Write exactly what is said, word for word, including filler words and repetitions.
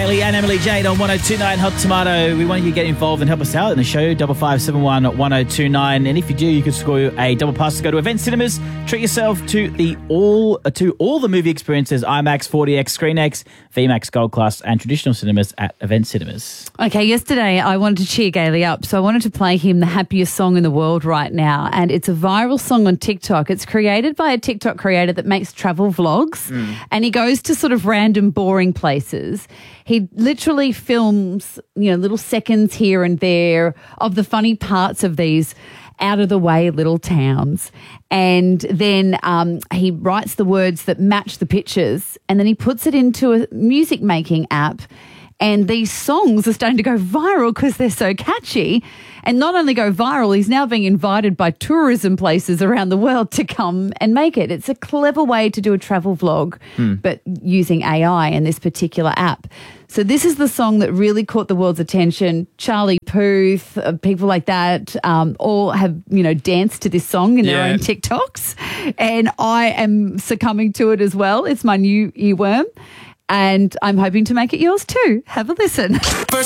Gailey and Emily Jane on one oh two nine Hot Tomato. We want you to get involved and help us out in the show, double five seven one one oh two nine. And if you do, you can score a double pass to go to Event Cinemas. Treat yourself to the all uh, to all the movie experiences: IMAX, four D X, ScreenX, V MAX Gold Class, and traditional cinemas at Event Cinemas. Okay, yesterday I wanted to cheer Gailey up, so I wanted to play him the happiest song in the world right now, and it's a viral song on TikTok. It's created by a TikTok creator that makes travel vlogs, mm. and he goes to sort of random boring places. He literally films, you know, little seconds here and there of the funny parts of these out-of-the-way little towns. And then um, he writes the words that match the pictures, and then he puts it into a music-making app. And these songs are starting to go viral because they're so catchy. And not only go viral, he's now being invited by tourism places around the world to come and make it. It's a clever way to do a travel vlog, hmm. but using A I in this particular app. So this is the song that really caught the world's attention. Charlie Puth, uh, people like that, um, all have, you know, danced to this song in their yeah. own TikToks. And I am succumbing to it as well. It's my new earworm. And I'm hoping to make it yours too. Have a listen.